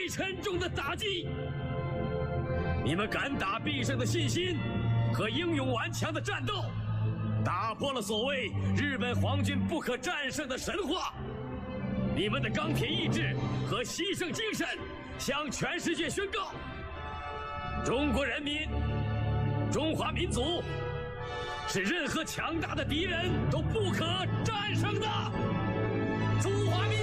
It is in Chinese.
沉重的打击。你们敢打必胜的信心和英勇顽强的战斗，打破了所谓日本皇军不可战胜的神话。你们的钢铁意志和牺牲精神，向全世界宣告：中国人民、中华民族是任何强大的敌人都不可战胜的中华民族。